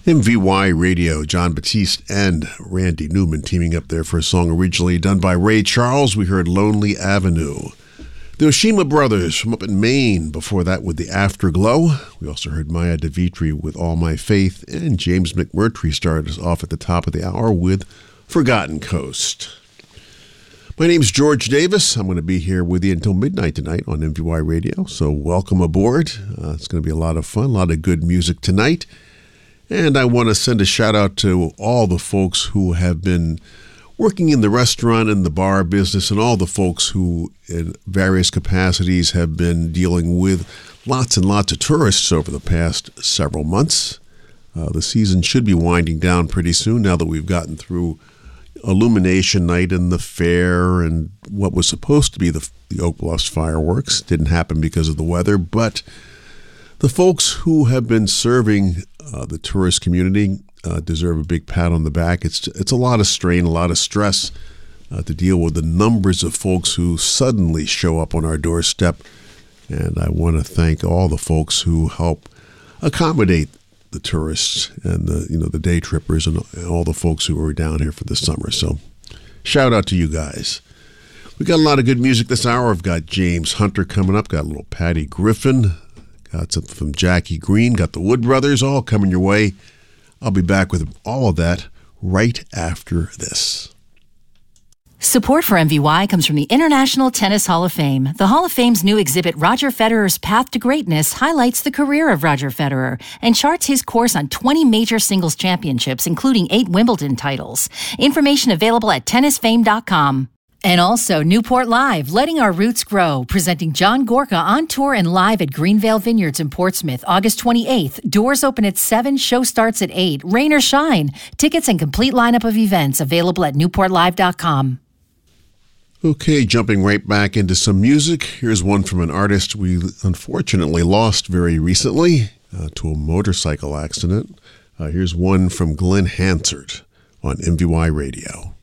MVY Radio, John Batiste and Randy Newman teaming up there for a song originally done by Ray Charles. We heard Lonely Avenue. The Oshima Brothers from up in Maine, before that with the Afterglow. We also heard Maya DeVitri with All My Faith, and James McMurtry started us off at the top of the hour with Forgotten Coast. My name's George Davis. I'm going to be here with you until midnight tonight on MVY Radio, so welcome aboard. It's going to be a lot of fun, a lot of good music tonight. And I want to send a shout out to all the folks who have been working in the restaurant and the bar business, and all the folks who in various capacities have been dealing with lots and lots of tourists over the past several months. The season should be winding down pretty soon now that we've gotten through Illumination Night and the fair and what was supposed to be the Oak Bluffs fireworks. Didn't happen because of the weather, but the folks who have been serving the tourist community deserve a big pat on the back. It's a lot of strain, a lot of stress to deal with the numbers of folks who suddenly show up on our doorstep. And I want to thank all the folks who help accommodate the tourists and the day trippers and all the folks who are down here for the summer. So shout out to you guys. We got a lot of good music this hour. I've got James Hunter coming up, got a little Patty Griffin, got something from Jackie Green, got the Wood Brothers, all coming your way. I'll be back with all of that right after this. Support for MVY comes from the International Tennis Hall of Fame. The Hall of Fame's new exhibit, Roger Federer's Path to Greatness, highlights the career of Roger Federer and charts his course on 20 major singles championships, including 8 Wimbledon titles. Information available at tennisfame.com. And also Newport Live, Letting Our Roots Grow, presenting John Gorka on tour and live at Greenvale Vineyards in Portsmouth, August 28th. Doors open at 7, show starts at 8. Rain or shine. Tickets and complete lineup of events available at newportlive.com. Okay, jumping right back into some music. Here's one from an artist we unfortunately lost very recently to a motorcycle accident. Here's one from Glenn Hansard on MVY Radio.